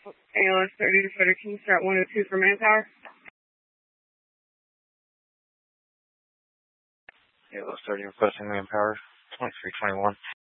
ALS 30 to Footer, can you start 102 for manpower? ALS 30 requesting manpower, 2321.